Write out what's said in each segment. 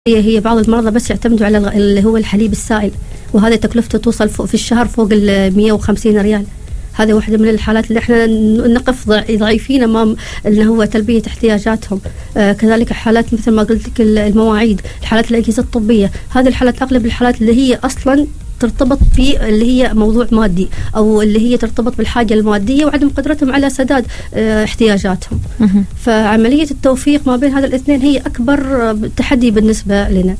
هي بعض المرضى بس يعتمدوا على اللي هو الحليب السائل، وهذا تكلفته توصل في الشهر فوق 150 ريال. هذه واحدة من الحالات اللي احنا نقف ضعيفين امام اللي هو تلبية احتياجاتهم. كذلك حالات مثل ما قلت لك المواعيد، الحالات الأجهزة الطبية، هذه الحالات اغلب الحالات اللي هي اصلا ترتبط اللي هي موضوع مادي، او اللي هي ترتبط بالحاجة المادية وعدم قدرتهم على سداد احتياجاتهم. فعملية التوفيق ما بين هذا الاثنين هي اكبر تحدي بالنسبة لنا.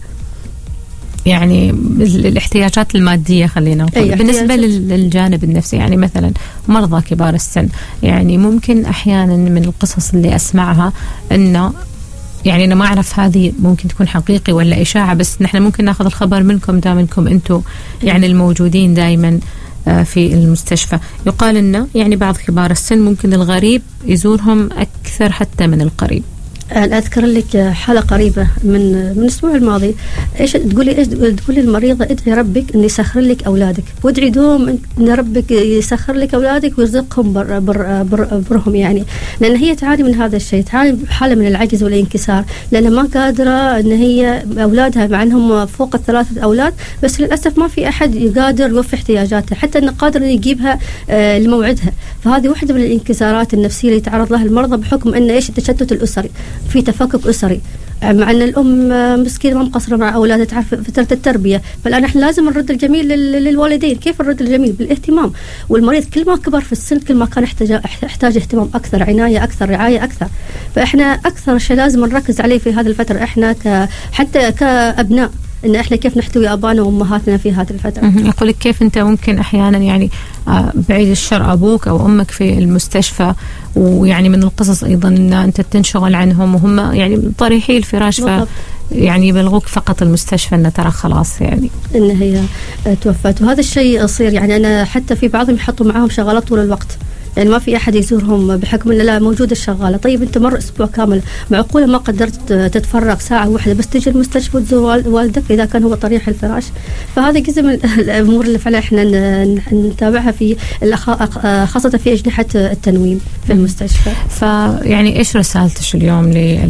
يعني الاحتياجات المادية خلينا نقول. بالنسبة للجانب النفسي، يعني مثلا مرضى كبار السن، يعني ممكن أحيانا من القصص اللي أسمعها أنه يعني أنا ما أعرف هذه ممكن تكون حقيقي ولا إشاعة، بس نحن ممكن ناخذ الخبر منكم دائما أنتم يعني الموجودين دائما في المستشفى. يقال أنه يعني بعض كبار السن ممكن الغريب يزورهم أكثر حتى من القريب. أنا أذكر لك حالة قريبة من الأسبوع الماضي. تقولي المريضة ادعي ربك إن يسخر لك أولادك، وادعي دوم إن ربك يسخر لك أولادك ويرزقهم برهم، يعني لأن هي تعاني من هذا الشيء، تعاني بحالة من العجز والانكسار، لأن ما قادرة إن هي أولادها مع أنهم فوق 3 أولاد، بس للأسف ما في أحد يقادر يوفي احتياجاتها، حتى إنه قادر يجيبها لموعدها. فهذه واحدة من الانكسارات النفسية اللي يتعرض لها المرضى بحكم إن التشتت الأسري، في تفكك أسري، مع أن الأم مسكينة ما مقصرة مع أولادها، تعرف فترة التربية. فالآن إحنا لازم نرد الجميل للوالدين. كيف نرد الجميل؟ بالاهتمام. والمريض كل ما كبر في السن كل ما كان يحتاج اهتمام أكثر، عناية أكثر، رعاية أكثر. فإحنا أكثر شيء لازم نركز عليه في هذه الفترة إحنا حتى كأبناء، إن إحنا كيف نحتوي أبانا وأمهاتنا في هذه الفترة. يقول لك كيف أنت ممكن أحيانا يعني بعيد الشر أبوك أو أمك في المستشفى، ويعني من القصص أيضا أن أنت تنشغل عنهم وهم يعني طريحي الفراش، يعني يبلغوك فقط المستشفى أن ترى خلاص يعني إن هي توفت. وهذا الشيء يصير، يعني أنا حتى في بعضهم يحطوا معاهم شغالات طول الوقت، يعني ما في أحد يزورهم بحكم إن لا موجودة الشغالة. طيب أنت مر أسبوع كامل، معقولة ما قدرت تتفرغ ساعة واحدة بس تجي المستشفى وتزور والدك إذا كان هو طريح الفراش؟ فهذا جزء من الأمور اللي فعلا إحنا نتابعها في خاصة في أجنحة التنويم في المستشفى. فيعني إيش رسالتش اليوم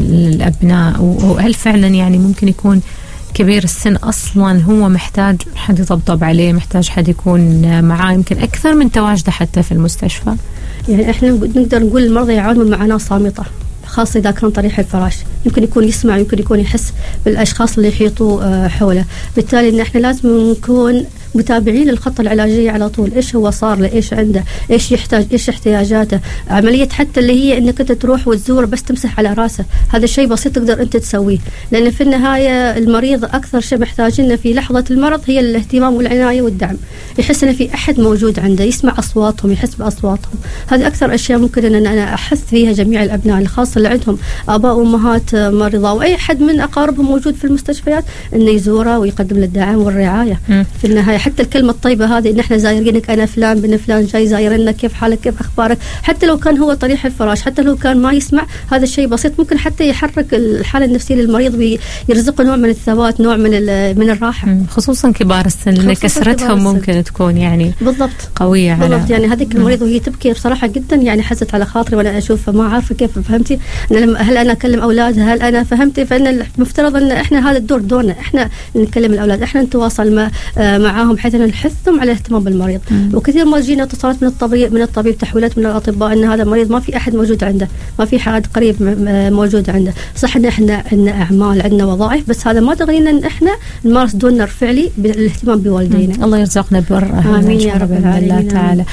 للأبناء؟ وهل فعلا يعني ممكن يكون كبير السن أصلا هو محتاج حد يطبطب عليه، محتاج حد يكون معاه يمكن أكثر من تواجده حتى في المستشفى؟ يعني إحنا نقدر نقول المرضى يعانون من معاناة صامتة، خاصة إذا كان طريح الفراش، يمكن يكون يسمع، يمكن يكون يحس بالأشخاص اللي يحيطوا حوله. بالتالي إن إحنا لازم نكون متابعين الخطة العلاجية على طول، إيش هو صار له، إيش عنده، إيش يحتاج، إيش احتياجاته. عملية حتى اللي هي إنك أنت تروح وتزور بس تمسح على رأسه، هذا الشيء بسيط تقدر أنت تسويه، لأن في النهاية المريض أكثر شيء محتاجينه في لحظة المرض هي الاهتمام والعناية والدعم، يحس إن في أحد موجود عنده، يسمع أصواتهم، يحس بأصواتهم. هذه أكثر أشياء ممكن أن أنا أحث فيها جميع الأبناء، الخاصة اللي عندهم آباء وأمهات مرضى وأي أحد من أقاربهم موجود في المستشفيات، إنه يزوره ويقدم له الدعم والرعاية. في النهاية حتى الكلمة الطيبة هذه، إن إحنا زايرينك، أنا فلان بن فلان جاي زايرنا، كيف حالك، كيف أخبارك، حتى لو كان هو طريح الفراش، حتى لو كان ما يسمع، هذا الشيء بسيط ممكن حتى يحرك الحالة النفسية للمريض ويرزقه نوع من الثبات، نوع من الراحة. خصوصا كبار السن اللي كسرتهم ممكن تكون يعني بالضبط قوية بالضبط. يعني هذيك المريضة وهي تبكي بصراحة جدا يعني حزت على خاطري وأنا أشوفها، ما عارفة كيف، فهمتي؟ هل أنا أكلم أولادها، هل أنا فهمتي؟ فإن المفترض أن إحنا هذا الدور دورنا، إحنا نكلم الأولاد، إحنا نتواصل معاهم بحيث أن نحثهم على الاهتمام بالمريض. وكثير ما جينا اتصالات من الطبيب تحويلات من الأطباء أن هذا المريض ما في أحد موجود عنده، ما في حد قريب موجود عنده. صح إن إحنا عندنا أعمال، عندنا وظائف، بس هذا ما تغنينا أن إحنا نمارس دورنا الفعلي بالاهتمام بوالدينا. الله يرزقنا بر آمين يا رب العالمين. الله تعالى.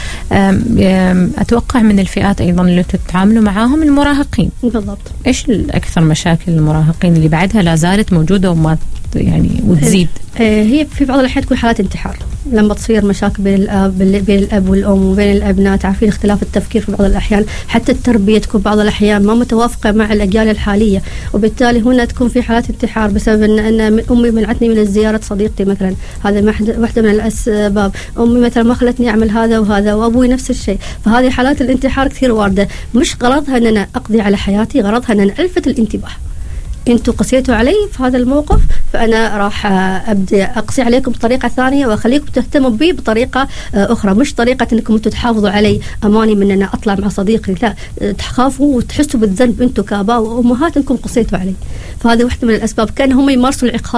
أتوقع من الفئات أيضا اللي تتعاملوا معاهم المراهقين. بالضبط. إيش الأكثر مشاكل المراهقين اللي بعدها لا زالت موجودة وما يعني وتزيد؟ هي في بعض الأحيان تكون حالات انتحار، لما تصير مشاكل بين الأب والأم وبين الأبناء، تعرفين اختلاف التفكير في بعض الأحيان، حتى التربية تكون بعض الأحيان ما متوافقة مع الأجيال الحالية، وبالتالي هنا تكون في حالات انتحار بسبب أن أمي منعتني من زيارة صديقتي مثلا، هذا واحدة من الأسباب. أمي مثلا ما خلتني أعمل هذا وهذا، وأبوي نفس الشيء. فهذه حالات الانتحار كثير واردة، مش غرضها أن أنا أقضي على حياتي، غرضها أن أنا ألفت الانتباه انتم قسيتوا علي في هذا الموقف، فانا راح ابدا اقسي عليكم بطريقه ثانيه واخليكم تهتموا بي بطريقه اخرى، مش طريقه انكم انتم تحافظوا علي اماني من ان اطلع مع صديقي، لا تخافوا وتحسوا بالذنب انتم كاباء وامهات انكم قسيتوا علي. فهذه واحده من الاسباب، كان هم يمارسوا العقاب